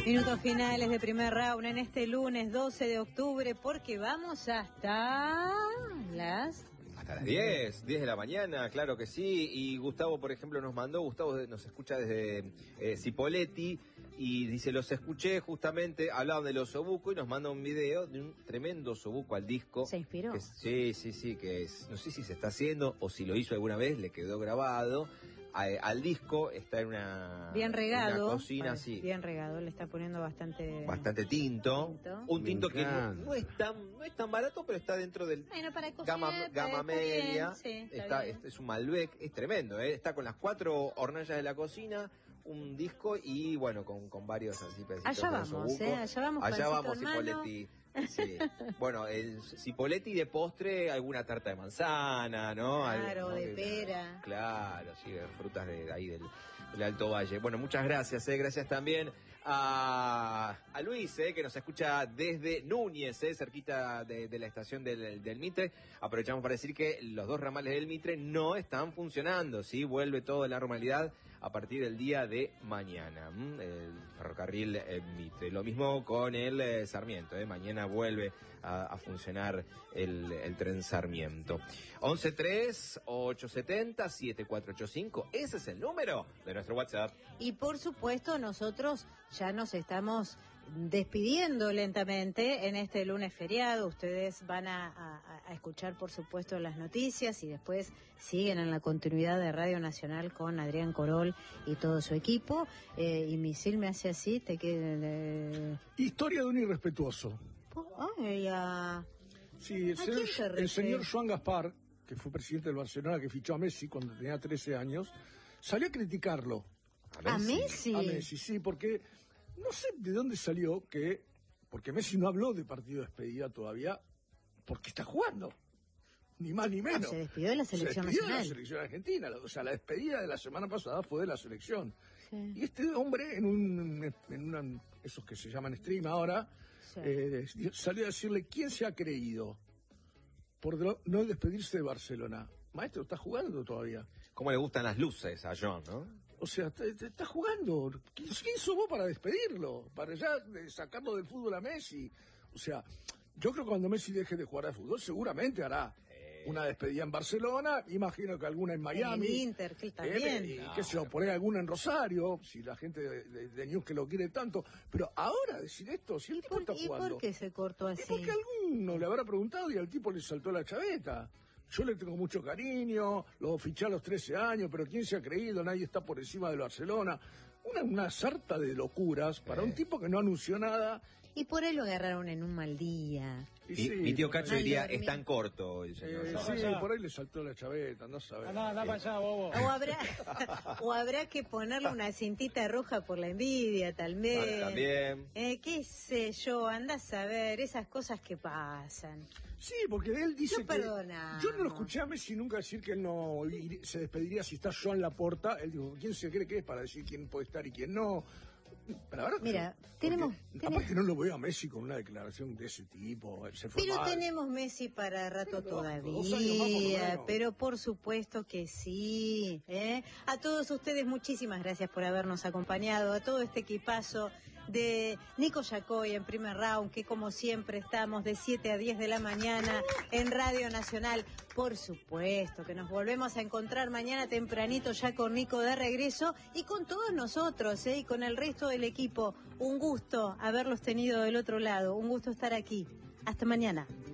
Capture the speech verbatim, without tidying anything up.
Minutos finales de primer round en este lunes doce de octubre, porque vamos hasta las... Hasta las diez, diez de la mañana, claro que sí. Y Gustavo, por ejemplo, nos mandó, Gustavo nos escucha desde eh, Cipolletti, y dice, los escuché justamente, hablaban del osobuco, y nos manda un video de un tremendo osobuco al disco. ¿Se inspiró? Que, sí, sí, sí, que es, no sé si se está haciendo o si lo hizo alguna vez, le quedó grabado. A, al disco está en una, bien regado, una cocina, pues, sí. Bien regado, le está poniendo bastante... Bastante tinto. tinto. Un tinto que no, no, es tan, no es tan barato, pero está dentro del... Bueno, para cocinar, gama, gama está media. bien, sí, está está, bien. es, es un Malbec, es tremendo, ¿eh? Está con las cuatro hornallas de la cocina, un disco y bueno, con, con varios así pedacitos. Allá vamos, ¿eh? Allá vamos, Allá vamos, en mano. Cipolletti. Sí. Bueno, el Cipolletti de postre, alguna tarta de manzana, ¿no? Claro, Algo, ¿no? de Que, pera. Claro, sí, de frutas de, de ahí del, del Alto Valle. Bueno, muchas gracias, ¿eh? Gracias también a, a Luis, ¿eh? Que nos escucha desde Núñez, ¿eh? Cerquita de, de la estación del, del Mitre. Aprovechamos para decir que los dos ramales del Mitre no están funcionando, ¿sí? Vuelve todo a la normalidad a partir del día de mañana. ¿m? El ferrocarril eh, Mitre. Lo mismo con el eh, Sarmiento, ¿eh? Mañana vuelve a, a funcionar el, el tren Sarmiento. once tres ocho siete cero siete cuatro ocho cinco, ese es el número de nuestro WhatsApp. Y por supuesto nosotros ya nos estamos despidiendo lentamente en este lunes feriado. Ustedes van a, a, a escuchar por supuesto las noticias y después siguen en la continuidad de Radio Nacional con Adrián Corol y todo su equipo. Eh, y Misil me hace así, te queda... Eh... Historia de un irrespetuoso. Ay, a... Sí, el señor, el señor Joan Gaspar, que fue presidente del Barcelona, que fichó a Messi cuando tenía trece años, salió a criticarlo. ¿A Messi? A Messi, sí, porque no sé de dónde salió que, porque Messi no habló de partido de despedida todavía, porque está jugando, ni más ni menos. No, se despidió de la selección se despidió nacional. de la selección argentina, o sea, la despedida de la semana pasada fue de la selección. Sí. Y este hombre, en un, en una, esos que se llaman stream ahora, sí. eh, salió a decirle, ¿quién se ha creído por no despedirse de Barcelona? Maestro, está jugando todavía. ¿Cómo le gustan las luces a John, no? O sea, te, te, está jugando. ¿Quién, ¿Quién sos vos para despedirlo? Para ya sacarlo del fútbol a Messi. O sea, yo creo que cuando Messi deje de jugar al fútbol, seguramente hará eh... una despedida en Barcelona. Imagino que alguna en Miami. En el Inter, que también. Eh, y no, qué sé yo, por ahí alguna en Rosario, si la gente de, de, de News que lo quiere tanto. Pero ahora decir esto, si el tipo está jugando. ¿Y por qué se cortó así? Es porque alguno le habrá preguntado y al tipo le saltó la chaveta. Yo le tengo mucho cariño, lo fiché a los trece años, pero ¿quién se ha creído? Nadie está por encima del Barcelona. Una, una sarta de locuras para eh. un tipo que no anunció nada. Y por él lo agarraron en un mal día. Y sí, mi tío Cacho diría, es tan corto. El señor. Eh, sí, por ahí le saltó la chaveta, no sabes. No, no, para allá, bobo. O habrá, o habrá que ponerle una cintita roja por la envidia, tal vez. Vale, también. Eh, qué sé yo, andás a ver esas cosas que pasan. Sí, porque él dice no que... Perdonamos. Yo no lo escuché a Messi nunca decir que él no se despediría si está Joan Laporta. Él dijo, ¿quién se cree que es para decir quién puede estar y quién no? Pero ahora, mira, porque, tenemos, aparte tenemos... no lo veo a Messi con una declaración de ese tipo. Se fue pero mal. tenemos Messi para rato pero, todavía, pero por supuesto que sí. ¿eh? A todos ustedes muchísimas gracias por habernos acompañado, a todo este equipazo de Nico Yacoy en primer round, que como siempre estamos de siete a diez de la mañana en Radio Nacional. Por supuesto que nos volvemos a encontrar mañana tempranito ya con Nico de regreso y con todos nosotros ¿eh? y con el resto del equipo. Un gusto haberlos tenido del otro lado, un gusto estar aquí. Hasta mañana.